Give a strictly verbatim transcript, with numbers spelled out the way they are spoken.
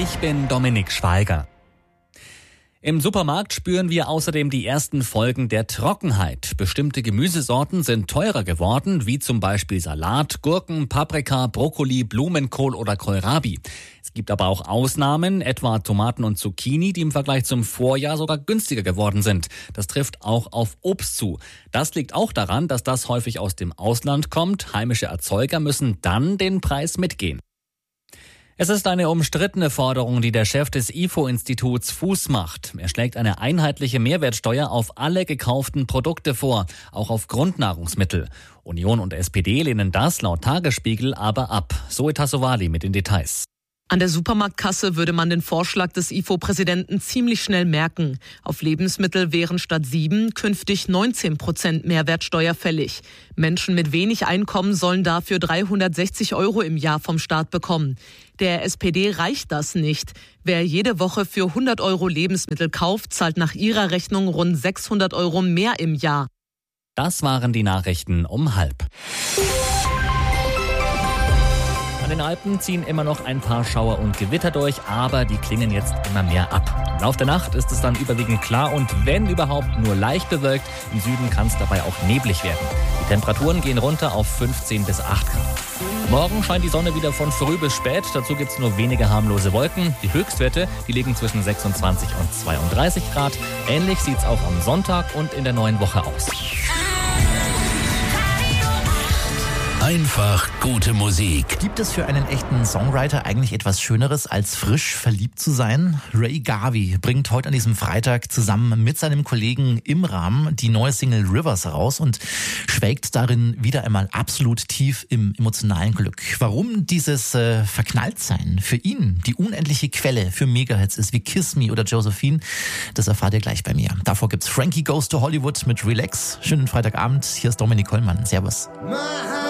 Ich bin Dominik Schweiger. Im Supermarkt spüren wir außerdem die ersten Folgen der Trockenheit. Bestimmte Gemüsesorten sind teurer geworden, wie zum Beispiel Salat, Gurken, Paprika, Brokkoli, Blumenkohl oder Kohlrabi. Es gibt aber auch Ausnahmen, etwa Tomaten und Zucchini, die im Vergleich zum Vorjahr sogar günstiger geworden sind. Das trifft auch auf Obst zu. Das liegt auch daran, dass das häufig aus dem Ausland kommt. Heimische Erzeuger müssen dann den Preis mitgehen. Es ist eine umstrittene Forderung, die der Chef des I F O-Instituts Fuß macht. Er schlägt eine einheitliche Mehrwertsteuer auf alle gekauften Produkte vor, auch auf Grundnahrungsmittel. Union und S P D lehnen das laut Tagesspiegel aber ab. Zoe Tassovali mit den Details. An der Supermarktkasse würde man den Vorschlag des I F O-Präsidenten ziemlich schnell merken. Auf Lebensmittel wären statt sieben künftig neunzehn Prozent Mehrwertsteuer fällig. Menschen mit wenig Einkommen sollen dafür dreihundertsechzig Euro im Jahr vom Staat bekommen. Der S P D reicht das nicht. Wer jede Woche für hundert Euro Lebensmittel kauft, zahlt nach ihrer Rechnung rund sechshundert Euro mehr im Jahr. Das waren die Nachrichten um halb. An den Alpen ziehen immer noch ein paar Schauer und Gewitter durch, aber die klingen jetzt immer mehr ab. Im Laufe der Nacht ist es dann überwiegend klar und wenn überhaupt nur leicht bewölkt. Im Süden kann es dabei auch neblig werden. Die Temperaturen gehen runter auf fünfzehn bis acht Grad. Morgen scheint die Sonne wieder von früh bis spät. Dazu gibt es nur wenige harmlose Wolken. Die Höchstwerte, die liegen zwischen sechsundzwanzig und zweiunddreißig Grad. Ähnlich sieht es auch am Sonntag und in der neuen Woche aus. Einfach gute Musik. Gibt es für einen echten Songwriter eigentlich etwas Schöneres, als frisch verliebt zu sein? Ray Garvey bringt heute an diesem Freitag zusammen mit seinem Kollegen Imram die neue Single Rivers raus und schwelgt darin wieder einmal absolut tief im emotionalen Glück. Warum dieses äh, Verknalltsein für ihn die unendliche Quelle für Megahits ist wie Kiss Me oder Josephine, das erfahrt ihr gleich bei mir. Davor gibt's Frankie Goes to Hollywood mit Relax. Schönen Freitagabend, hier ist Dominik Kollmann. Servus.